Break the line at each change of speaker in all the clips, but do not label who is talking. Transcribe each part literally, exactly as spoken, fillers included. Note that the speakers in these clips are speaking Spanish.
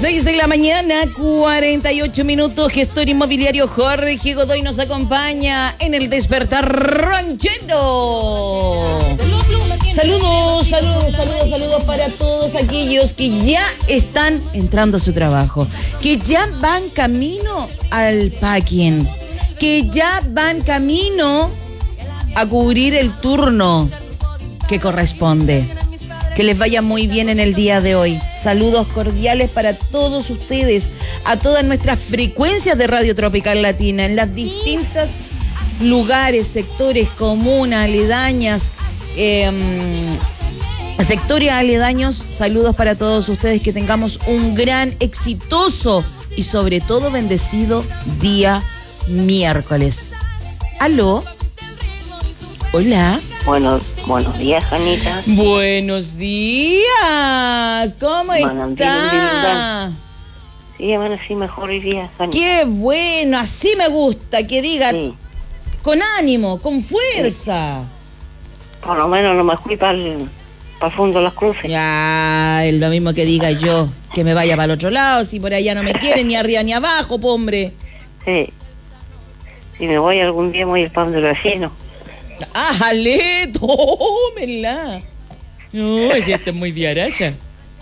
seis de la mañana, cuarenta y ocho minutos. Gestor inmobiliario Jorge Godoy nos acompaña en el Despertar Ranchero. Saludos, saludos, saludos, saludos para todos aquellos que ya están entrando a su trabajo, que ya van camino al packing, que ya van camino a cubrir el turno que corresponde. Que les vaya muy bien en el día de hoy. Saludos cordiales para todos ustedes, a todas nuestras frecuencias de Radio Tropical Latina, en las distintas lugares, sectores, comunas, aledañas, eh, sectores aledaños. Saludos para todos ustedes, que tengamos un gran, exitoso y sobre todo bendecido día miércoles. ¿Aló? Hola.
Bueno, buenos días, Janita.
Buenos días. ¿Cómo
Buenos
está?
días. Sí, bueno, sí, mejor hoy día, Janita.
Qué bueno, así me gusta, que diga
Sí.
con ánimo, con fuerza.
Por lo menos no me fui para el, para el fondo de las cruces.
Ya, es lo mismo que diga yo, que me vaya para el otro lado, si por allá no me quieren ni arriba ni abajo, po, hombre.
Sí. Si me voy algún día, me voy al pan del vecino.
¡Ájale! ¡Tómela! No, si esta es muy diaracha.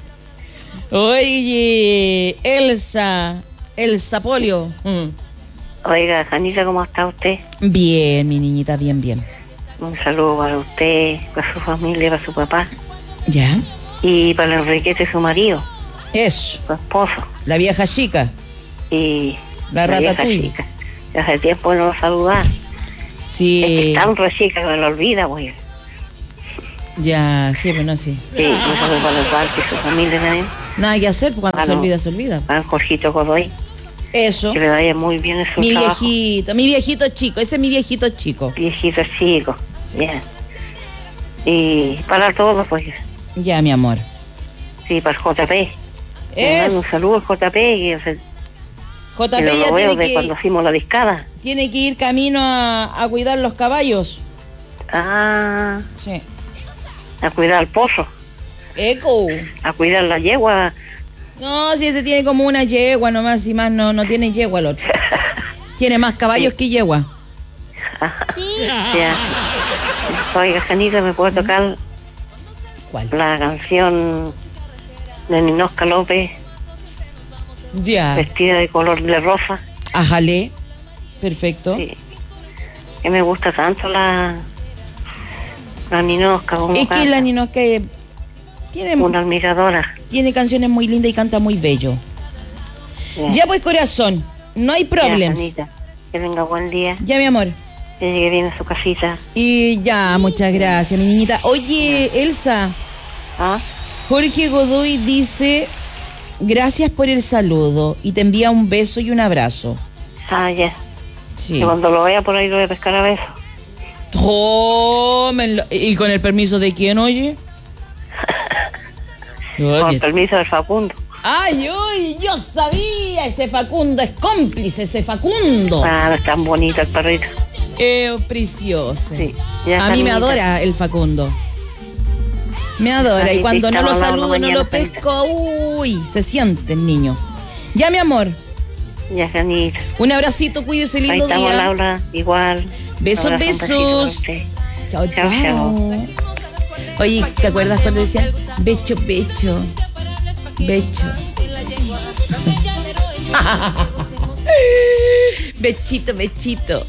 Oye, Elsa, Elsa Polio. Mm.
Oiga, Janita, ¿cómo está usted?
Bien, mi niñita, bien, bien.
Un saludo para usted, para su familia, para su papá.
¿Ya?
Y para el Enriquete, su marido,
Eso,
su esposo.
la vieja chica,
Y
la
vieja
ratatouille.
chica. Hace tiempo no lo saludaba.
Sí.
Es que es tan re chica que me lo olvida, pues.
Ya, sí, bueno, sí.
Sí, no sabe para el parque, su familia también.
Nada que hacer, porque cuando
Ah,
se
no.
olvida, se olvida.
Para el Jorgito Godoy,
Eso.
que le vaya muy bien en su
Mi
trabajo.
viejito, mi viejito chico, ese es mi viejito chico.
Viejito chico, ya. Y para todos, pues,
Ya, mi amor.
sí, para el J P. Le
Es.
mando un saludo al J P, que, o sea,
J
que
P
lo
ya
veo
tiene
de
que,
cuando hicimos la discada.
tiene que ir camino a, a cuidar los caballos.
Ah,
Sí.
a cuidar el pozo,
Eco.
a cuidar la yegua.
No, si ese tiene como una yegua nomás y más, no, no tiene yegua el otro. Tiene más caballos que yegua.
Ya. Oiga, Janita, ¿me puede tocar
¿Cuál?
la canción de Ninosca López,
Ya.
vestida de color de rosa?
Ajale. Perfecto.
Sí. Que me gusta tanto la la Ninosca, como
Es que
canta.
la Ninosca es- tiene,
Una admiradora.
tiene canciones muy lindas y canta muy bello.
Ya,
Ya pues, corazón, no hay
ya,
problemas.
Janita, que tenga buen día,
Ya, mi amor.
que llegue bien a su casita.
Y ya, muchas gracias, mi niñita. Oye, Elsa,
¿Ah?
Jorge Godoy dice, gracias por el saludo y te envía un beso y un abrazo.
Ah, ya.
Sí.
Y cuando lo vea por ahí lo voy a pescar a besos.
Tómenlo. ¿Y con el permiso de quién, oye?
Con
Oye.
permiso del Facundo.
Ay, uy, yo sabía, ese Facundo es cómplice, ese Facundo.
Ah, es tan bonito el perrito.
Eh, precioso.
Sí. Ya,
A mí me
Janita.
adora el Facundo. Me adora.
Ay,
Y cuando
te
no lo
estaba hablando
saludo, no
mañana,
lo pesco, uy, se siente el niño. Ya, mi amor.
Ya, Janita.
Un abracito, cuídese,
Ahí
lindo
estamos,
día.
Laura, igual.
Besos,
Abrazo, un besito para
besos.
usted.
Chao,
Chao,
chao.
chao.
Oye, ¿te acuerdas cuando decían becho, becho? Becho. Bechito, bechito.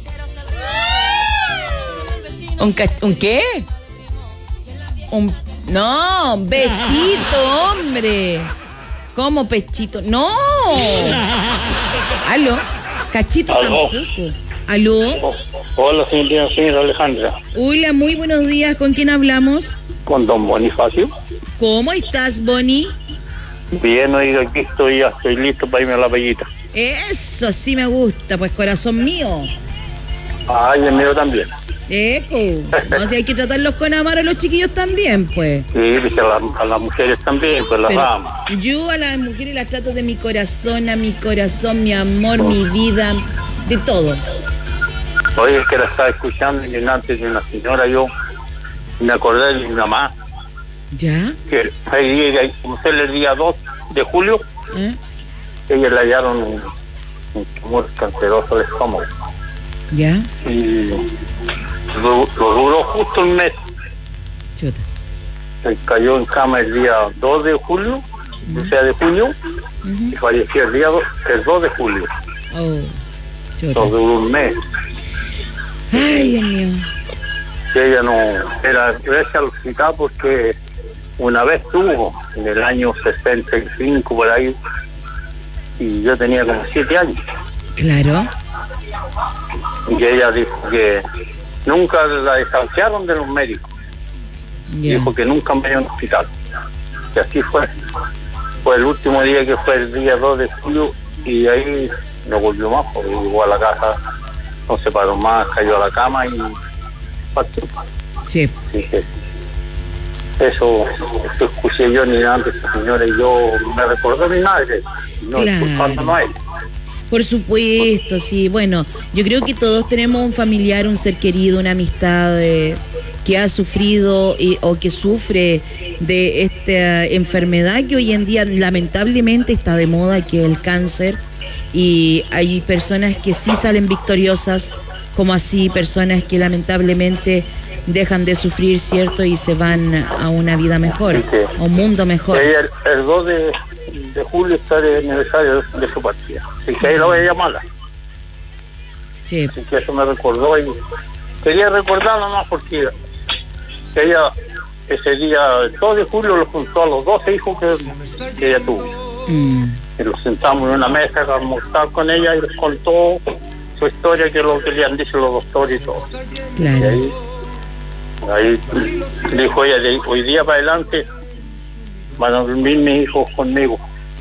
¿Un, ca- ¿Un qué? Un, no, un besito, hombre. ¿Cómo pechito? ¡No! ¿Aló? Cachito
Aló.
tampoco. ¿Aló?
Oh, hola, señorita, señora Alejandra.
Hola, muy buenos días. ¿Con quién hablamos?
Con don Bonifacio.
¿Cómo estás, Bonnie?
Bien, oiga, aquí estoy, ya estoy listo para irme a la pellita.
Eso, así me gusta, pues corazón mío.
Ay, el mío también.
Eco. No, si hay que tratarlos con amor a los chiquillos también, pues.
Sí, pues a, la- a las mujeres también, pues las
Pero
damas.
yo a las mujeres las trato de mi corazón, a mi corazón, mi amor, mi vida, de todo.
Oye, es que la estaba escuchando y antes de una señora yo me acordé de mi mamá,
¿Ya?
que ahí, ahí, como ser el día dos de julio,
¿Eh?
Ella le hallaron un, un tumor canceroso del estómago.
¿Ya?
Y lo, lo duró justo un mes.
Chuta.
Se cayó en cama el día dos de julio,
Uh-huh.
o sea, de junio,
Uh-huh.
y falleció el día do, el dos de julio.
Oh, chuta.
Eso duró un mes.
Ay, Dios mío.
Que ella no era recha al hospital porque una vez tuvo, en el año sesenta y cinco por ahí, y yo tenía como siete años.
Claro.
Y ella dijo que nunca la distanciaron de los médicos.
Ya.
Dijo que nunca me iba a un hospital. Y así fue. Fue el último día, que fue el día dos de julio, y ahí no volvió más, porque llegó a la casa, no se paró más, cayó a la cama y partió.
Sí.
Así que eso, eso escuché yo ni antes, señora, y yo me recordó a mi madre, no
Claro.
disculpándome a él.
Por supuesto, sí. Bueno, yo creo que todos tenemos un familiar, un ser querido, una amistad eh, que ha sufrido y, o que sufre de esta enfermedad que hoy en día lamentablemente está de moda, que es el cáncer. Y hay personas que sí salen victoriosas, como así personas que lamentablemente dejan de sufrir, ¿cierto? Y se van a una vida mejor,
Sí, sí.
a un mundo mejor.
Ella, el, el dos de, de julio está el aniversario de, de su partida. Así que ahí la voy a llamarla.
Sí.
Así que eso me recordó y quería recordarlo más porque ella ese día, el dos de julio, lo juntó a los doce hijos que, que ella tuvo.
Mm.
Y los sentamos en una mesa a almorzar con ella y les contó su historia, que es lo que le han dicho los doctores y todo. Y
Claro.
ahí, ahí dijo ella, de hoy día para adelante van a dormir mis hijos conmigo.